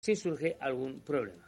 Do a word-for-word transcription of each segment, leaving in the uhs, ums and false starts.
si surge algún problema.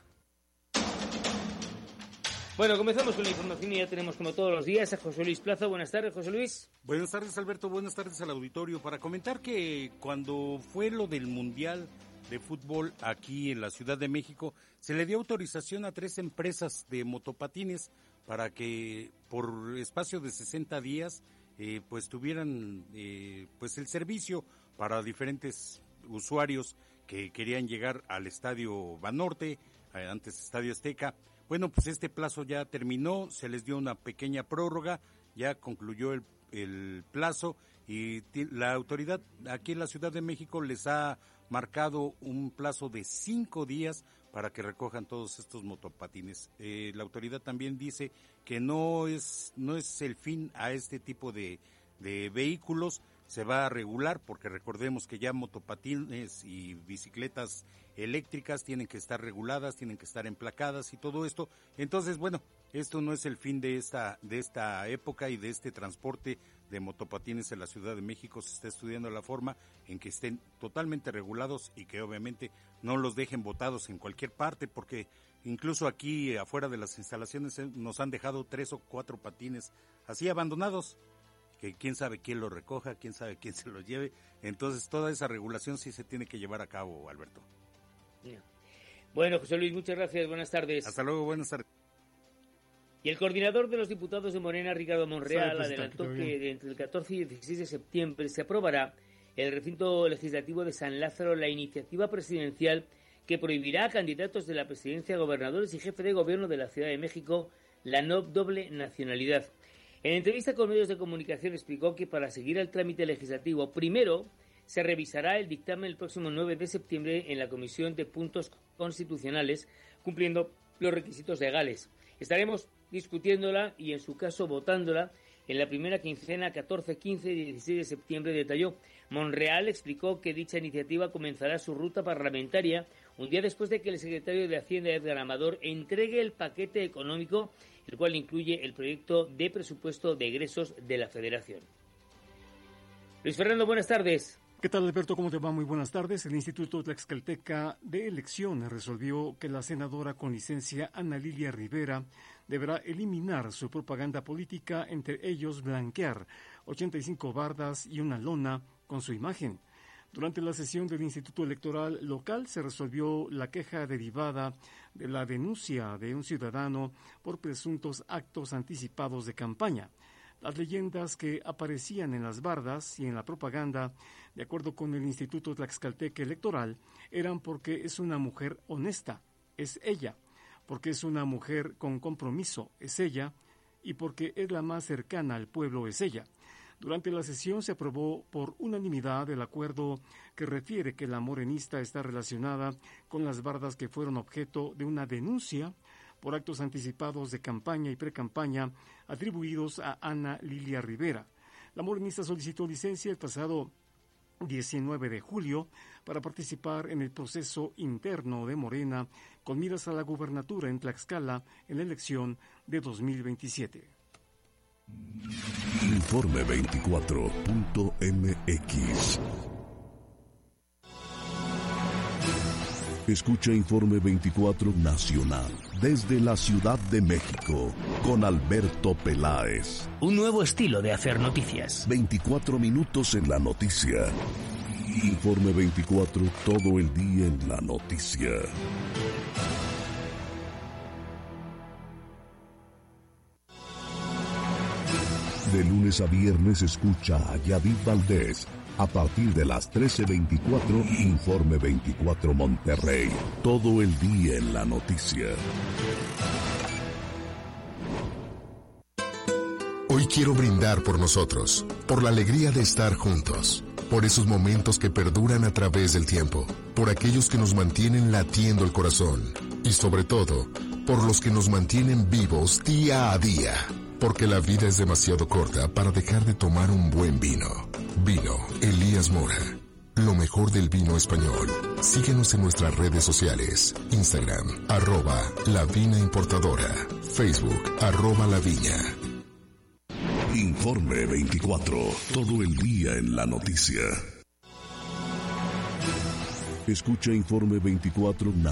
Bueno, comenzamos con la información y ya tenemos como todos los días a José Luis Plaza. Buenas tardes, José Luis. Buenas tardes, Alberto. Buenas tardes al auditorio. Para comentar que cuando fue lo del Mundial de Fútbol aquí en la Ciudad de México, se le dio autorización a tres empresas de motopatines para que por espacio de sesenta días eh, pues tuvieran eh, pues el servicio para diferentes usuarios que querían llegar al Estadio Banorte, eh, antes Estadio Azteca. Bueno, pues este plazo ya terminó, se les dio una pequeña prórroga, ya concluyó el, el plazo y t- la autoridad aquí en la Ciudad de México les ha marcado un plazo de cinco días para que recojan todos estos motopatines. Eh, la autoridad también dice que no es no es el fin a este tipo de, de vehículos, se va a regular porque recordemos que ya motopatines y bicicletas eléctricas tienen que estar reguladas, tienen que estar emplacadas y todo esto. Entonces, bueno, esto no es el fin de esta de esta época y de este transporte de motopatines en la Ciudad de México. Se está estudiando la forma en que estén totalmente regulados y que obviamente no los dejen botados en cualquier parte, porque incluso aquí afuera de las instalaciones nos han dejado tres o cuatro patines así abandonados, que quién sabe quién lo recoja, quién sabe quién se lo lleve. Entonces toda esa regulación sí se tiene que llevar a cabo, Alberto. Yeah. Bueno, José Luis, muchas gracias, buenas tardes. Hasta luego, buenas tardes. Y el coordinador de los diputados de Morena, Ricardo Monreal, adelantó que entre el catorce y el dieciséis de septiembre se aprobará en el recinto legislativo de San Lázaro la iniciativa presidencial que prohibirá a candidatos de la presidencia, gobernadores y jefe de gobierno de la Ciudad de México la no doble nacionalidad. En entrevista con medios de comunicación explicó que para seguir el trámite legislativo, primero se revisará el dictamen el próximo nueve de septiembre en la Comisión de Puntos Constitucionales, cumpliendo los requisitos legales. Estaremos discutiéndola y, en su caso, votándola en la primera quincena catorce, quince y dieciséis de septiembre, detalló. Monreal explicó que dicha iniciativa comenzará su ruta parlamentaria un día después de que el secretario de Hacienda, Edgar Amador, entregue el paquete económico, el cual incluye el proyecto de presupuesto de egresos de la Federación. Luis Fernando, buenas tardes. ¿Qué tal, Alberto? ¿Cómo te va? Muy buenas tardes. El Instituto Tlaxcalteca de Elecciones resolvió que la senadora con licencia Ana Lilia Rivera deberá eliminar su propaganda política, entre ellos blanquear ochenta y cinco bardas y una lona con su imagen. Durante la sesión del Instituto Electoral local se resolvió la queja derivada de la denuncia de un ciudadano por presuntos actos anticipados de campaña. Las leyendas que aparecían en las bardas y en la propaganda, de acuerdo con el Instituto Tlaxcalteca Electoral, eran porque es una mujer honesta, es ella, porque es una mujer con compromiso, es ella, y porque es la más cercana al pueblo, es ella. Durante la sesión se aprobó por unanimidad el acuerdo que refiere que la morenista está relacionada con las bardas que fueron objeto de una denuncia por actos anticipados de campaña y precampaña atribuidos a Ana Lilia Rivera. La morenista solicitó licencia el pasado diecinueve de julio para participar en el proceso interno de Morena con miras a la gubernatura en Tlaxcala en la elección de dos mil veintisiete. Informe veinticuatro punto m x. Escucha Informe veinticuatro Nacional desde la Ciudad de México con Alberto Peláez. Un nuevo estilo de hacer noticias. veinticuatro minutos en la noticia. Informe veinticuatro, todo el día en la noticia. De lunes a viernes escucha a Yadid Valdés. A partir de las trece veinticuatro, Informe veinticuatro Monterrey. Todo el día en la noticia. Hoy quiero brindar por nosotros, por la alegría de estar juntos, por esos momentos que perduran a través del tiempo, por aquellos que nos mantienen latiendo el corazón y sobre todo, por los que nos mantienen vivos día a día. Porque la vida es demasiado corta para dejar de tomar un buen vino. Vino Elías Mora. Lo mejor del vino español. Síguenos en nuestras redes sociales. Instagram, arroba La Vina Importadora. Facebook, arroba La Viña. Informe veinticuatro. Todo el día en la noticia. Escucha Informe veinticuatro